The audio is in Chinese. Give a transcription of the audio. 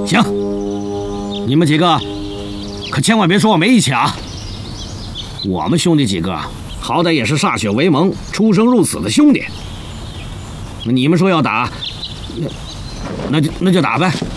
行，你们几个可千万别说我没义气啊！我们兄弟几个好歹也是歃血为盟、出生入死的兄弟。你们说要打，那就打呗。